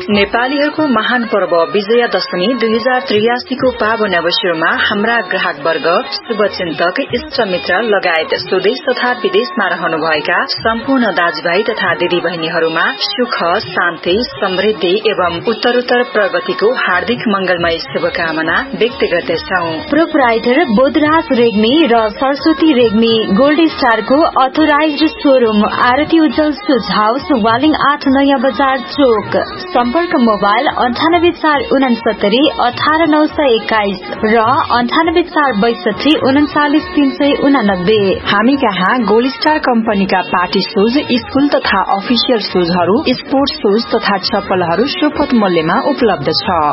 नेपालीहरूको महान पर्व विजयादशमी 2083 को पावन अवसरमा हाम्रा ग्राहक वर्ग, शुभचिन्तक, इष्टमित्र लगायत स्वदेश तथा विदेशमा रहनुभएका सम्पूर्ण दाजुभाइ तथा दिदीबहिनीहरूमा सुख, शान्ति, समृद्धि एवं उत्तरोत्तर प्रगतिको हार्दिक मंगलमय शुभकामना व्यक्त गर्दछौ। प्रोपराइटर बोधराज रेग्मी र Saraswati Regmi gold स्टारको authorised showroom आरती उज्जवल सुज हाउस वालिङ 8 नयाँ बजार चोक। सम्पर्क मोबाइल 984669 18921 र 9846 39389। हामी कहाँ गोल्ड स्टार कम्पनीका पार्टी शूज, स्कूल तथा अफिसियल शूजहरू, स्पोर्ट्स शूज तथा चप्पलहरू सुपथ मूल्यमा उपलब्ध छ।